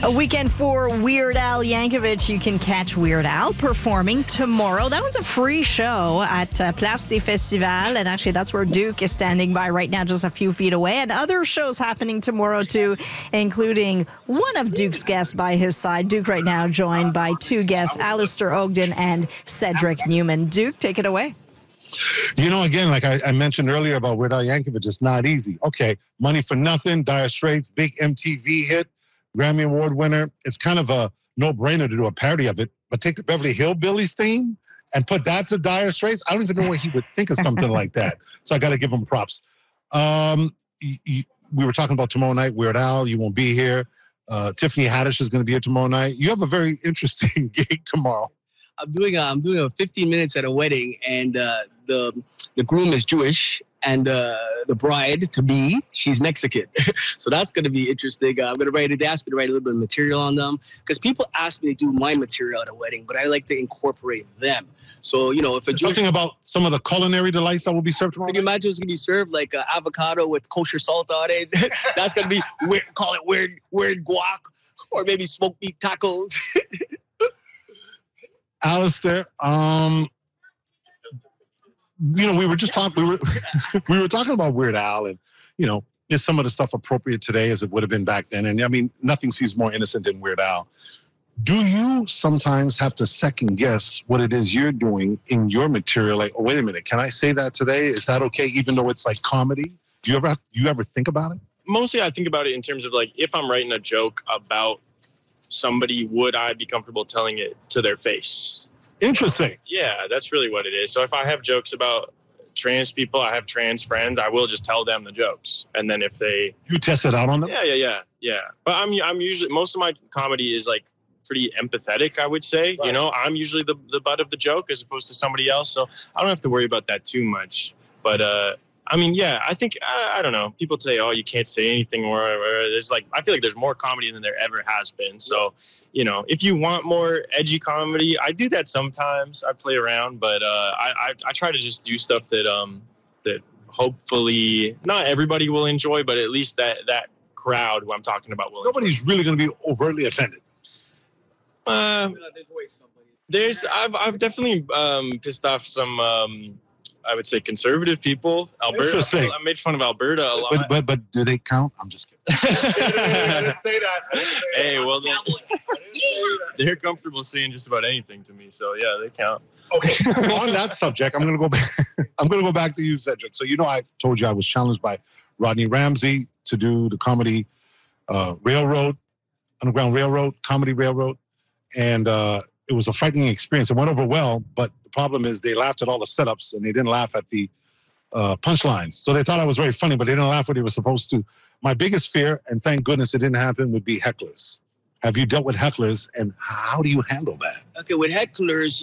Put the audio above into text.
A weekend for Weird Al Yankovic. You can catch Weird Al performing tomorrow. That one's a free show at Place des Festivals. And actually, that's where Duke is standing by right now, just a few feet away. And other shows happening tomorrow, too, including one of Duke's guests by his side. Duke right now joined by two guests, Alistair Ogden and Cedric Newman. Duke, take it away. You know, again, like I mentioned earlier about Weird Al Yankovic, it's not easy. Okay, Money for Nothing, Dire Straits, big MTV hit, Grammy Award winner. It's kind of a no-brainer to do a parody of it, but take the Beverly Hillbillies theme and put that to Dire Straits. I don't even know where he would think of something like that. So I got to give him props. We were talking about tomorrow night, Weird Al, you won't be here. Tiffany Haddish is going to be here tomorrow night. You have a very interesting gig tomorrow. I'm doing a 15 minutes at a wedding, and the groom is Jewish, and the bride to be, she's Mexican. So that's going to be interesting. I'm going to they asked me to write a little bit of material on them because people ask me to do my material at a wedding, but I like to incorporate them. So if a something about some of the culinary delights that will be served tomorrow. Can you imagine what's going to be served, like avocado with kosher salt on it? That's going to be weird. Call it weird guac, or maybe smoked meat tacos. Alistair, we were just talking. We were talking about Weird Al, and is some of the stuff appropriate today as it would have been back then? And I mean, nothing seems more innocent than Weird Al. Do you sometimes have to second guess what it is you're doing in your material? Like, oh, wait a minute, can I say that today? Is that okay? Even though it's like comedy, do you ever think about it? Mostly, I think about it in terms of like if I'm writing a joke about somebody, would I be comfortable telling it to their face? Interesting. Yeah, that's really what it is. So if I have jokes about trans people, I have trans friends, I will just tell them the jokes. And then if they... You test it out on them? Yeah. But I'm usually, most of my comedy is like pretty empathetic, I would say. Right. I'm usually the butt of the joke as opposed to somebody else. So I don't have to worry about that too much. But, I think, I don't know. People say, oh, you can't say anything. Or there's I feel like there's more comedy than there ever has been. So, if you want more edgy comedy, I do that sometimes. I play around, but I try to just do stuff that hopefully not everybody will enjoy, but at least that crowd who I'm talking about will. Nobody's really going to be overtly offended. I've definitely pissed off some. I would say conservative people. Alberta. Interesting. I made fun of Alberta a lot. But do they count? I'm just kidding. I didn't say that. Hey, well, they're comfortable saying just about anything to me. So yeah, they count. Okay. On that subject, I'm gonna go back. I'm gonna go back to you, Cedric. So I told you I was challenged by Rodney Ramsey to do the comedy Underground Railroad, Comedy Railroad, and it was a frightening experience. It went over well, but the problem is they laughed at all the setups and they didn't laugh at the punchlines. So they thought I was very funny, but they didn't laugh what they were supposed to. My biggest fear, and thank goodness it didn't happen, would be hecklers. Have you dealt with hecklers, and how do you handle that? Okay, with hecklers,